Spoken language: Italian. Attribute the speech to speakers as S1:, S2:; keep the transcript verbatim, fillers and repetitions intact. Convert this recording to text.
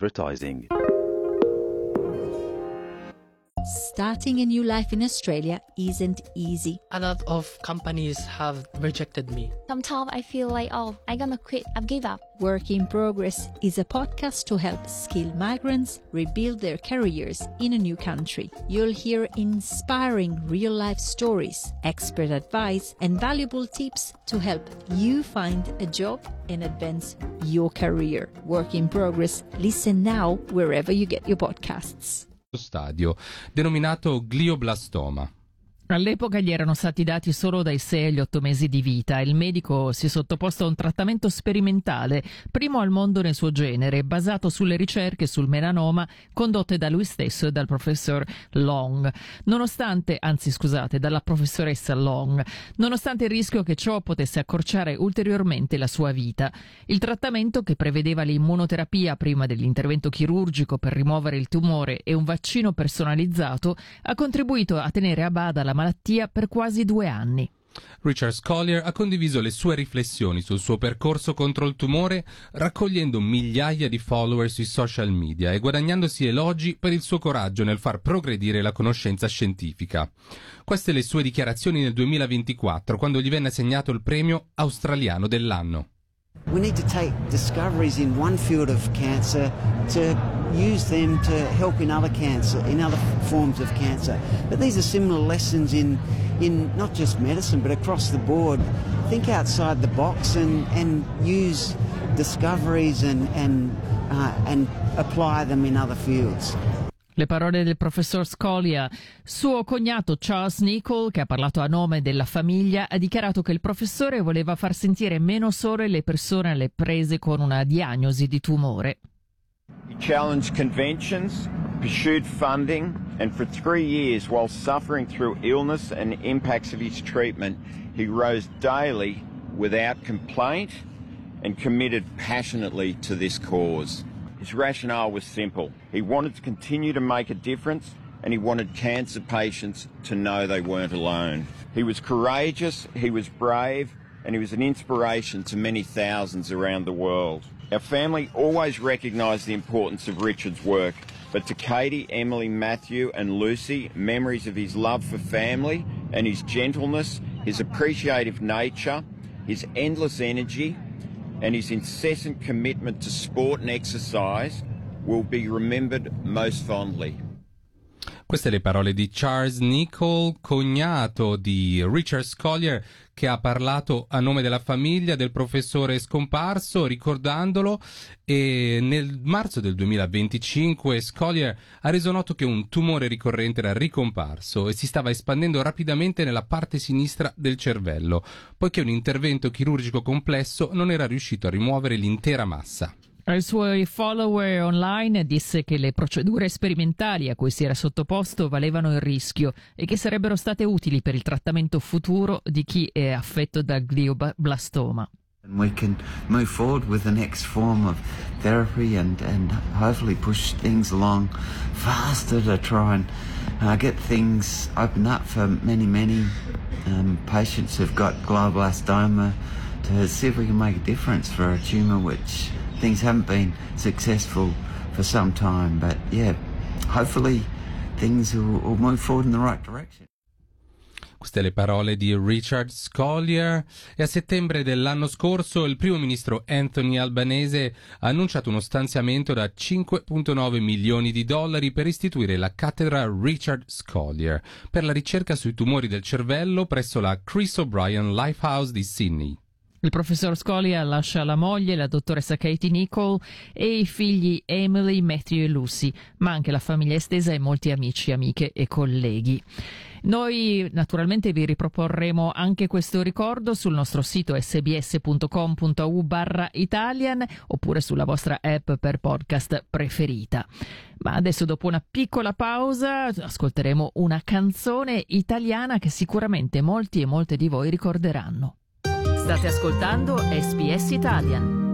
S1: advertising.
S2: Starting a new life in Australia isn't easy.
S3: A lot of companies have rejected me.
S4: Sometimes I feel like, oh, I'm gonna quit, I've give up.
S2: Work in Progress is a podcast to help skilled migrants rebuild their careers in a new country. You'll hear inspiring real-life stories, expert advice, and valuable tips to help you find a job and advance your career. Work in Progress. Listen now wherever you get your podcasts.
S5: Stadio, denominato glioblastoma.
S6: All'epoca gli erano stati dati solo dai sei agli otto mesi di vita. Il medico si è sottoposto a un trattamento sperimentale, primo al mondo nel suo genere, basato sulle ricerche sul melanoma condotte da lui stesso e dal professor Long. Nonostante, anzi scusate, dalla professoressa Long, nonostante il rischio che ciò potesse accorciare ulteriormente la sua vita. Il trattamento, che prevedeva l'immunoterapia prima dell'intervento chirurgico per rimuovere il tumore e un vaccino personalizzato, ha contribuito a tenere a bada la malattia per quasi due anni.
S5: Richard Scolyer ha condiviso le sue riflessioni sul suo percorso contro il tumore, raccogliendo migliaia di follower sui social media e guadagnandosi elogi per il suo coraggio nel far progredire la conoscenza scientifica. Queste le sue dichiarazioni nel duemilaventiquattro, quando gli venne assegnato il premio australiano dell'anno.
S7: We need to take discoveries in one field of cancer to use them to help in other cancer, in other forms of cancer. But these are similar lessons in, in not just medicine, but across the board. Think outside the box and, and use discoveries and, and, uh, and apply them in other fields.
S6: Le parole del professor Scolyer. Suo cognato Charles Nicholl, che ha parlato a nome della famiglia, ha dichiarato che il professore voleva far sentire meno sole le persone alle prese con una diagnosi di tumore.
S8: He challenged conventions, pursued funding, and for three years, while suffering through illness and impacts of his treatment, he rose daily without complaint and committed passionately to this cause. His rationale was simple. He wanted to continue to make a difference, and he wanted cancer patients to know they weren't alone. He was courageous, he was brave, and he was an inspiration to many thousands around the world. Our family always recognised the importance of Richard's work, but to Katie, Emily, Matthew and Lucy, memories of his love for family and his gentleness, his appreciative nature, his endless energy, and his incessant commitment to sport and exercise will be remembered most fondly.
S5: Queste le parole di Charles Nicholl, cognato di Richard Scolyer, che ha parlato a nome della famiglia del professore scomparso, ricordandolo, e nel marzo del duemilaventicinque Scolyer ha reso noto che un tumore ricorrente era ricomparso e si stava espandendo rapidamente nella parte sinistra del cervello, poiché un intervento chirurgico complesso non era riuscito a rimuovere l'intera massa.
S6: Ai suoi follower online disse che le procedure sperimentali a cui si era sottoposto valevano il rischio e che sarebbero state utili per il trattamento futuro di chi è affetto da glioblastoma.
S9: We can move forward with the next form of therapy and, and hopefully push things along faster to try and uh, get things opened up for many, many um, patients who've got glioblastoma, to see if we can make a difference for a tumour which things haven't been successful for some time, but yeah, hopefully things will, will move forward in the right direction.
S5: Queste le parole di Richard Scolyer. E a settembre dell'anno scorso il primo ministro Anthony Albanese ha annunciato uno stanziamento da cinque virgola nove milioni di dollari per istituire la cattedra Richard Scolyer per la ricerca sui tumori del cervello presso la Chris O'Brien Lifehouse di Sydney.
S6: Il professor Scolyer lascia la moglie, la dottoressa Katie Nicholl, e i figli Emily, Matthew e Lucy, ma anche la famiglia estesa e molti amici, amiche e colleghi. Noi naturalmente vi riproporremo anche questo ricordo sul nostro sito sbs.com.au barra Italian oppure sulla vostra app per podcast preferita. Ma adesso, dopo una piccola pausa, ascolteremo una canzone italiana che sicuramente molti e molte di voi ricorderanno. State ascoltando S B S Italian.